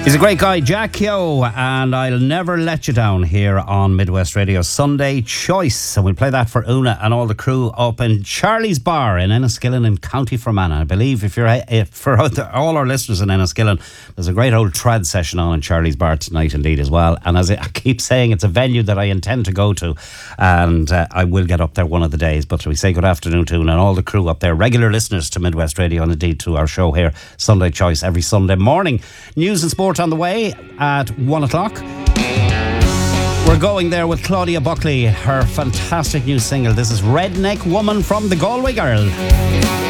He's a great guy, Jack Yo, and I'll never let you down here on Midwest Radio. Sunday Choice, and we'll play that for Una and all the crew up in Charlie's Bar in Enniskillen in County Fermanagh. I believe for all our listeners in Enniskillen, there's a great old trad session on in Charlie's Bar tonight indeed as well. And as I keep saying, it's a venue that I intend to go to, and I will get up there one of the days. But we say good afternoon to Una and all the crew up there, regular listeners to Midwest Radio and indeed to our show here, Sunday Choice, every Sunday morning. News and sport on the way at 1 o'clock. We're going there with Claudia Buckley, her fantastic new single. This is Redneck Woman from the Galway Girl.